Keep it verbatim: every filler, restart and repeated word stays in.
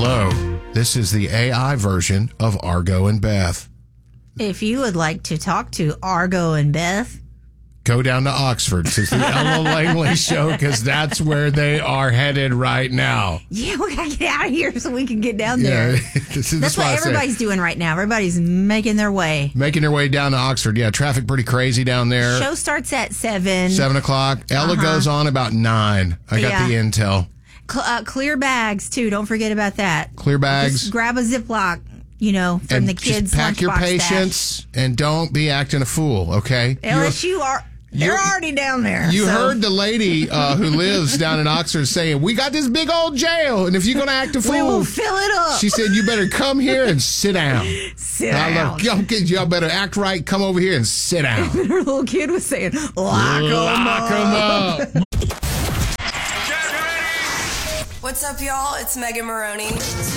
Hello. This is the A I version of Argo and Beth. If you would like to talk to Argo and Beth, go down to Oxford to the Ella Langley show, because that's where they are headed right now. Yeah, we got to get out of here so we can get down there. Yeah, this is, that's what everybody's doing right now. Everybody's making their way. Making their way down to Oxford. Yeah, traffic pretty crazy down there. Show starts at seven. Seven o'clock. Ella uh-huh. goes on about nine. I got yeah. the intel. Cl- uh, clear bags, too. Don't forget about that. Clear bags. Just grab a Ziploc, you know, from and the kids' just pack your patience stash. And don't be acting a fool, okay? Unless you are... They're already down there. You so. heard the lady uh, who lives down in Oxford saying, we got this big old jail, and if you're going to act a fool... we will fill it up. She said, you better come here and sit down. Sit and down. I love, y'all better act right, come over here and sit down. And her little kid was saying, lock them up. up. What's up, y'all? It's Megan Maroney.